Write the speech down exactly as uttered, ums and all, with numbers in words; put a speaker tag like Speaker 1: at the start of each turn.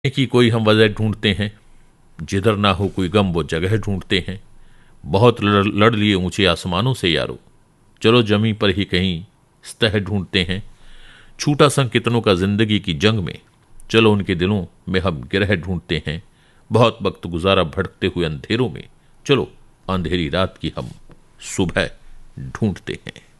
Speaker 1: की कोई हम वजह ढूंढते हैं, जिधर ना हो कोई गम वो जगह ढूंढते हैं। बहुत लड़ लड़ लिए ऊंचे आसमानों से यारो, चलो जमी पर ही कहीं सतह ढूंढते हैं। छूटा संग कितनों का जिंदगी की जंग में, चलो उनके दिलों में हम गिरह ढूंढते हैं। बहुत वक्त गुजारा भटकते हुए अंधेरों में, चलो अंधेरी रात की हम सुबह ढूंढते हैं।